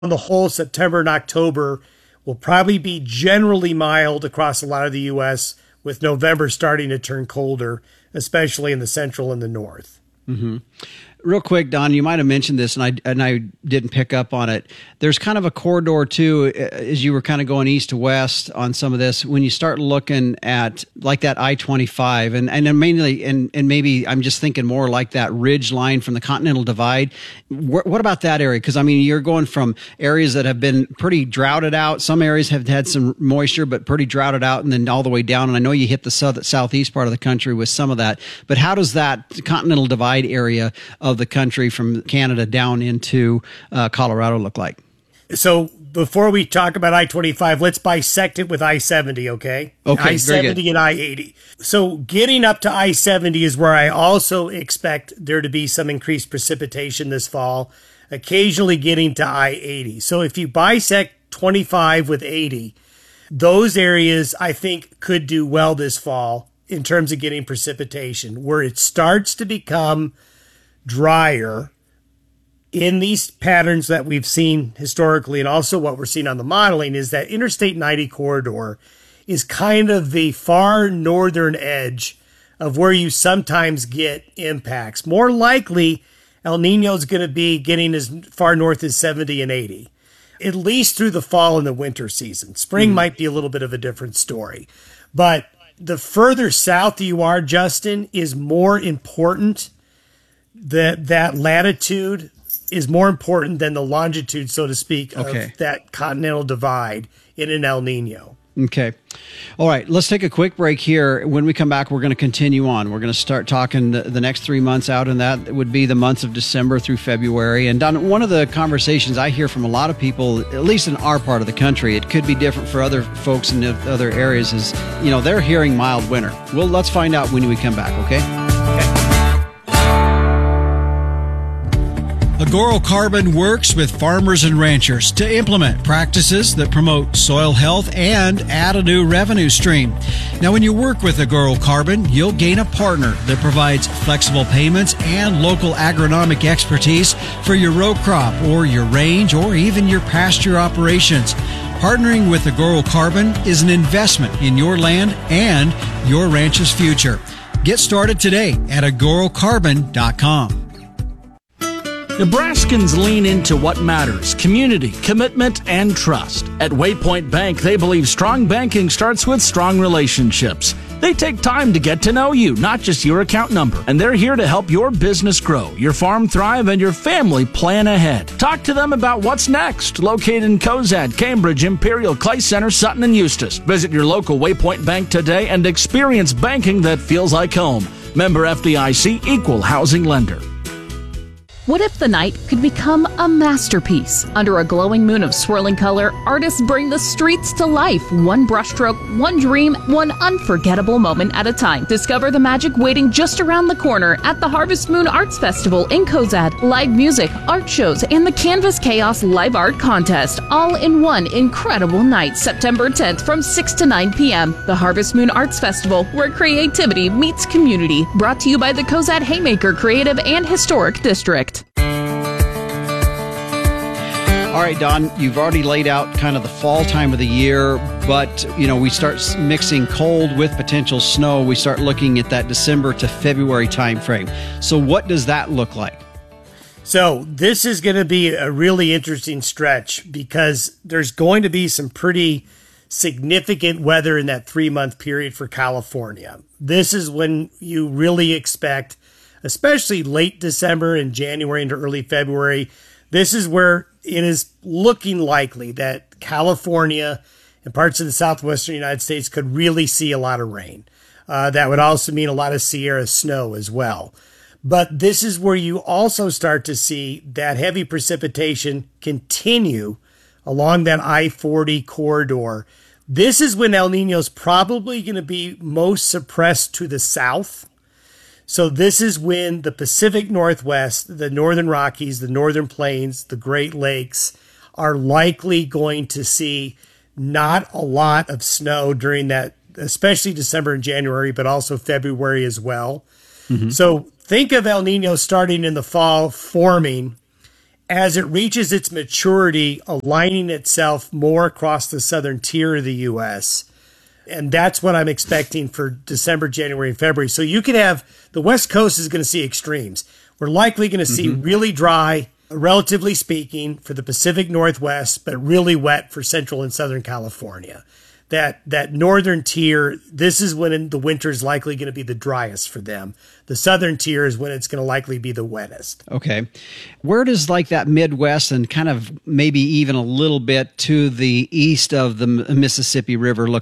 on the whole, September and October will probably be generally mild across a lot of the U.S., with November starting to turn colder, especially in the central and the north. Mm-hmm. Real quick, Don, you might have mentioned this, and I didn't pick up on it. There's kind of a corridor, too, as you were kind of going east to west on some of this. When you start looking at like that I-25, and mainly, and maybe I'm just thinking more like that ridge line from the Continental Divide. What about that area? Because, I mean, you're going from areas that have been pretty droughted out. Some areas have had some moisture, but pretty droughted out, and then all the way down. And I know you hit the southeast part of the country with some of that. But how does that Continental Divide area of the country from Canada down into Colorado look like? So before we talk about I-25, let's bisect it with I-70, okay? Okay, I-70 and I-80. So getting up to I-70 is where I also expect there to be some increased precipitation this fall, occasionally getting to I-80. So if you bisect 25 with 80, those areas I think could do well this fall in terms of getting precipitation. Where it starts to become drier in these patterns that we've seen historically, and also what we're seeing on the modeling, is that Interstate 90 corridor is kind of the far northern edge of where you sometimes get impacts. More likely, El Nino is going to be getting as far north as 70 and 80, at least through the fall and the winter season. Spring might be a little bit of a different story. But the further south you are, Justin, is more important. That latitude is more important than the longitude, so to speak, of that continental divide in an El Nino. Okay. All right. Let's take a quick break here. When we come back, we're going to continue on. We're going to start talking the next 3 months out, and that would be the months of December through February. And Don, one of the conversations I hear from a lot of people, at least in our part of the country, it could be different for other folks in other areas, is, they're hearing mild winter. Well, let's find out when we come back, okay? Agorocarbon works with farmers and ranchers to implement practices that promote soil health and add a new revenue stream. Now, when you work with Agorocarbon, you'll gain a partner that provides flexible payments and local agronomic expertise for your row crop or your range or even your pasture operations. Partnering with Agorocarbon is an investment in your land and your ranch's future. Get started today at agorocarbon.com. Nebraskans lean into what matters: community, commitment, and trust. At Waypoint Bank, they believe strong banking starts with strong relationships. They take time to get to know you, not just your account number. And they're here to help your business grow, your farm thrive, and your family plan ahead. Talk to them about what's next. Located in Cozad, Cambridge, Imperial, Clay Center, Sutton, and Eustis. Visit your local Waypoint Bank today and experience banking that feels like home. Member FDIC, Equal Housing Lender. What if the night could become a masterpiece? Under a glowing moon of swirling color, artists bring the streets to life, one brushstroke, one dream, one unforgettable moment at a time. Discover the magic waiting just around the corner at the Harvest Moon Arts Festival in Cozad. Live music, art shows, and the Canvas Chaos Live Art Contest, all in one incredible night, September 10th from 6 to 9 p.m. The Harvest Moon Arts Festival, where creativity meets community. Brought to you by the Cozad Haymaker Creative and Historic District. All right, Don, you've already laid out kind of the fall time of the year, but, we start mixing cold with potential snow. We start looking at that December to February timeframe. So what does that look like? So this is going to be a really interesting stretch because there's going to be some pretty significant weather in that 3-month period for California. This is when you really expect, especially late December and January into early February, this is where it is looking likely that California and parts of the southwestern United States could really see a lot of rain. That would also mean a lot of Sierra snow as well. But this is where you also start to see that heavy precipitation continue along that I-40 corridor. This is when El Nino is probably going to be most suppressed to the south. So this is when the Pacific Northwest, the Northern Rockies, the Northern Plains, the Great Lakes are likely going to see not a lot of snow during that, especially December and January, but also February as well. Mm-hmm. So think of El Nino starting in the fall, forming as it reaches its maturity, aligning itself more across the southern tier of the U.S. And that's what I'm expecting for December, January, and February. So you could have the West Coast is going to see extremes. We're likely going to see really dry, relatively speaking, for the Pacific Northwest, but really wet for Central and Southern California. That northern tier, this is when the winter is likely going to be the driest for them. The southern tier is when it's going to likely be the wettest. Okay. Where does like that Midwest and kind of maybe even a little bit to the east of the Mississippi River look